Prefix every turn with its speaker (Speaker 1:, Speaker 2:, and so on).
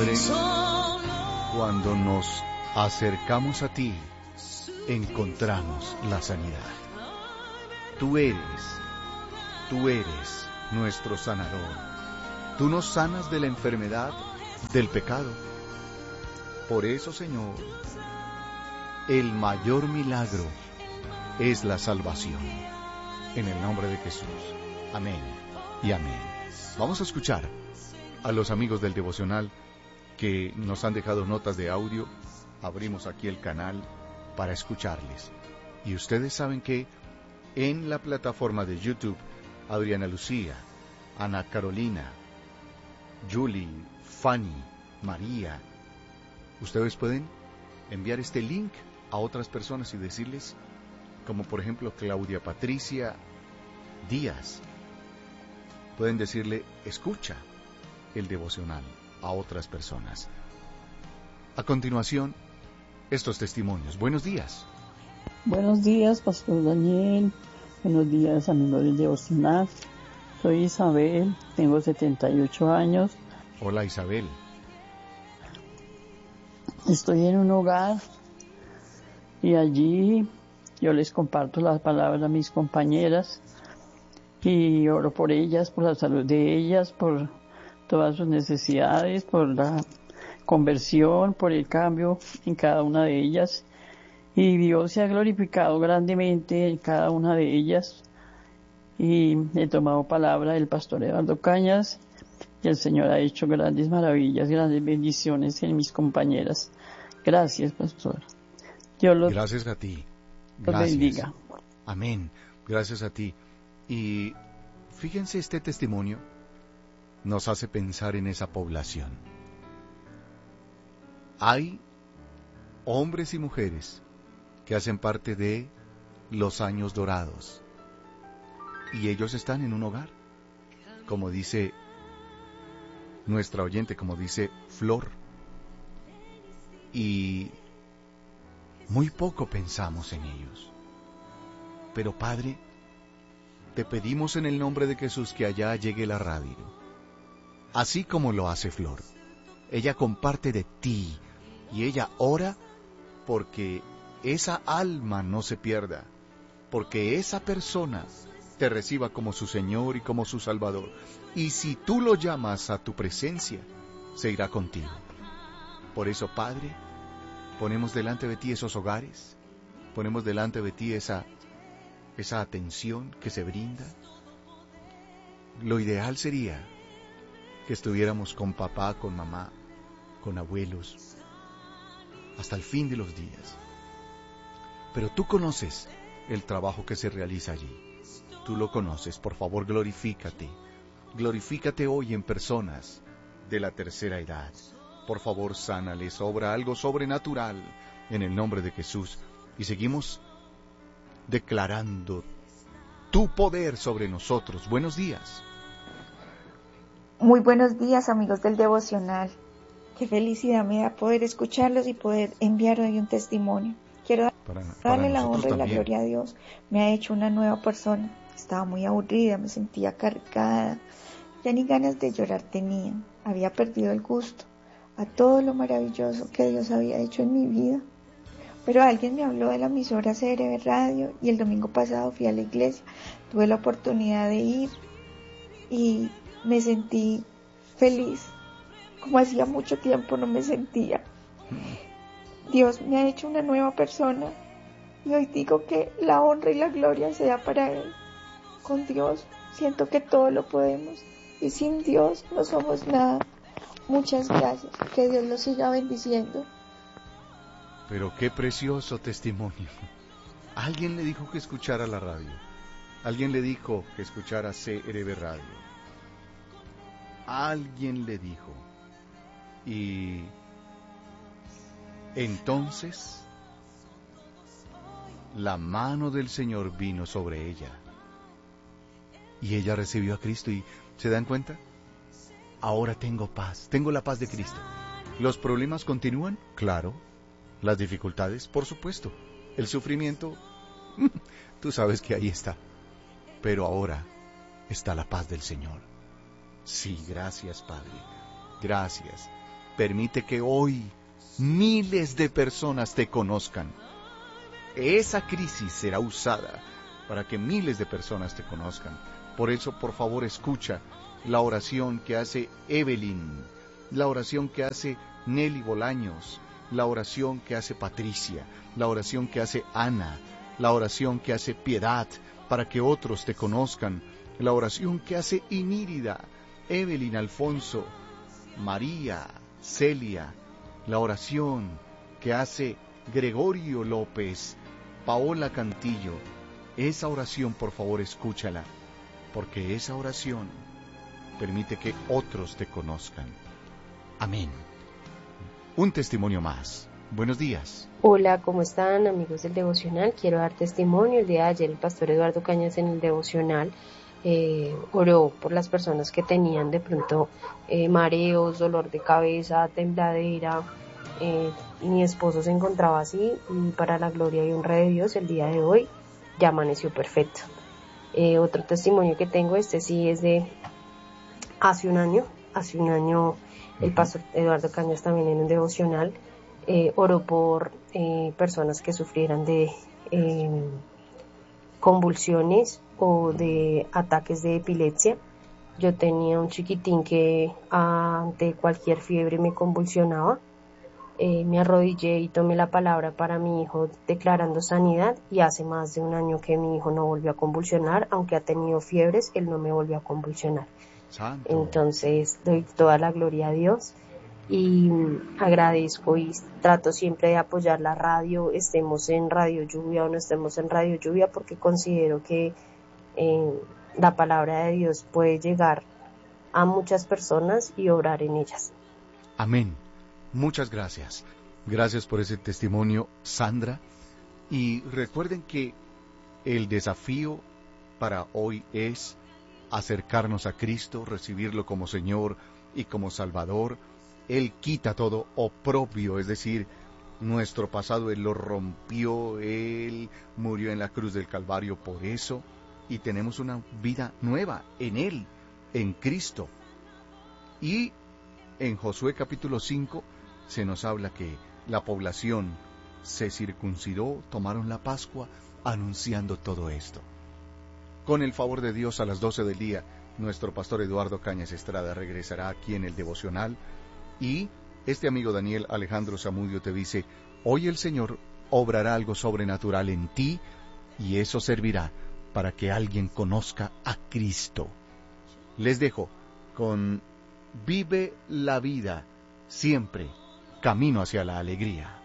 Speaker 1: Padre, cuando nos acercamos a ti, encontramos la sanidad. Tú eres nuestro sanador. Tú nos sanas de la enfermedad, del pecado. Por eso, Señor, el mayor milagro es la salvación. En el nombre de Jesús. Amén y amén. Vamos a escuchar a los amigos del devocional que nos han dejado notas de audio. Abrimos aquí el canal para escucharles. Y ustedes saben que en la plataforma de YouTube, Adriana Lucía, Ana Carolina, Julie, Fanny, María, ustedes pueden enviar este link a otras personas y decirles, como por ejemplo Claudia Patricia Díaz, pueden decirle, escucha el devocional a otras personas. A continuación, estos testimonios. Buenos días.
Speaker 2: Buenos días, Pastor Daniel. Buenos días, amigos del devocional. Soy Isabel, tengo 78 años.
Speaker 1: Hola, Isabel.
Speaker 2: Estoy en un hogar y allí yo les comparto las palabras a mis compañeras y oro por ellas, por la salud de ellas, por todas sus necesidades, por la conversión, por el cambio en cada una de ellas. Y Dios se ha glorificado grandemente en cada una de ellas. Y he tomado palabra del pastor Eduardo Cañas y el Señor ha hecho grandes maravillas, grandes bendiciones en mis compañeras. Gracias, pastor.
Speaker 1: Gracias a ti.
Speaker 2: Gracias. Bendiga.
Speaker 1: Amén. Gracias a ti. Y fíjense, este testimonio nos hace pensar en esa población. Hay hombres y mujeres que hacen parte de los años dorados. Y ellos están en un hogar, como dice nuestra oyente, como dice Flor. Y muy poco pensamos en ellos. Pero Padre, te pedimos en el nombre de Jesús que allá llegue la radio, así como lo hace Flor. Ella comparte de ti y ella ora porque esa alma no se pierda, porque esa persona te reciba como su Señor y como su Salvador. Y si tú lo llamas a tu presencia, se irá contigo. Por eso, Padre, ponemos delante de ti esos hogares, ponemos delante de ti esa atención que se brinda. Lo ideal sería que estuviéramos con papá, con mamá, con abuelos, hasta el fin de los días. Pero tú conoces el trabajo que se realiza allí. Tú lo conoces. Por favor, glorifícate. Glorifícate hoy en personas de la tercera edad. Por favor, sánales, obra algo sobrenatural en el nombre de Jesús. Y seguimos declarando tu poder sobre nosotros. Buenos días.
Speaker 3: Muy buenos días, amigos del devocional. Qué felicidad me da poder escucharlos y poder enviar hoy un testimonio. Quiero darle la honra y la gloria a Dios. Me ha hecho una nueva persona. Estaba muy aburrida, me sentía cargada. Ya ni ganas de llorar tenía. Había perdido el gusto a todo lo maravilloso que Dios había hecho en mi vida. Pero alguien me habló de la emisora CRB Radio y el domingo pasado fui a la iglesia. Tuve la oportunidad de ir y me sentí feliz, como hacía mucho tiempo no me sentía. Dios me ha hecho una nueva persona y hoy digo que la honra y la gloria sea para Él. Con Dios siento que todo lo podemos y sin Dios no somos nada. Muchas gracias, que Dios los siga bendiciendo.
Speaker 1: Pero qué precioso testimonio. Alguien le dijo que escuchara la radio. Alguien le dijo que escuchara CRB Radio. Alguien le dijo. Y entonces la mano del Señor vino sobre ella. Y ella recibió a Cristo y ¿se dan cuenta? Ahora tengo paz, tengo la paz de Cristo. ¿Los problemas continúan? Claro. Las dificultades, por supuesto. El sufrimiento, tú sabes que ahí está. Pero ahora está la paz del Señor. Sí, gracias, Padre. Gracias. permite que hoy miles de personas te conozcan. Esa crisis será usada para que miles de personas te conozcan. Por eso, por favor, escucha la oración que hace Evelyn, la oración que hace Nelly Bolaños, la oración que hace Patricia, la oración que hace Ana, la oración que hace Piedad, para que otros te conozcan, la oración que hace Inírida, Evelyn, Alfonso, María, Celia, la oración que hace Gregorio López, Paola Cantillo. Esa oración, por favor, escúchala, porque esa oración permite que otros te conozcan. Amén. Un testimonio más. Buenos días.
Speaker 4: Hola, ¿cómo están, amigos del devocional? Quiero dar testimonio. El día de ayer el pastor Eduardo Cañas en el devocional oró por las personas que tenían de pronto mareos, dolor de cabeza, tembladera. Mi esposo se encontraba así, y para la gloria y honra de Dios, el día de hoy ya amaneció perfecto. Otro testimonio que tengo, sí es de hace un año. El pastor Eduardo Cañas también en un devocional oró por personas que sufrieran de convulsiones o de ataques de epilepsia. Yo tenía un chiquitín que ante cualquier fiebre me convulsionaba. Me arrodillé y tomé la palabra para mi hijo declarando sanidad, y hace más de un año que mi hijo no volvió a convulsionar. Aunque ha tenido fiebres, él no me volvió a convulsionar.
Speaker 1: Santo.
Speaker 4: Entonces doy toda la gloria a Dios y agradezco y trato siempre de apoyar la radio, estemos en Radio Lluvia o no estemos en Radio Lluvia, porque considero que la palabra de Dios puede llegar a muchas personas y obrar en ellas.
Speaker 1: Amén. Muchas gracias. Gracias por ese testimonio, Sandra. Y recuerden que el desafío para hoy es acercarnos a Cristo, recibirlo como Señor y como Salvador. Él quita todo oprobio, es decir, nuestro pasado Él lo rompió, Él murió en la cruz del Calvario por eso, y tenemos una vida nueva en Él, en Cristo. Y en Josué capítulo 5 se nos habla que la población se circuncidó, tomaron la Pascua, anunciando todo esto. Con el favor de Dios, a las 12 del día, nuestro pastor Eduardo Cañas Estrada regresará aquí en el devocional, y este amigo Daniel Alejandro Zamudio te dice: hoy el Señor obrará algo sobrenatural en ti, y eso servirá para que alguien conozca a Cristo. Les dejo con Vive la vida, siempre camino hacia la alegría.